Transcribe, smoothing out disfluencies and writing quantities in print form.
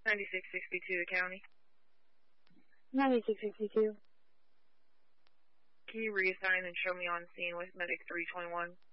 9662, the county. 9662. Can you reassign and show me on scene with medic 321?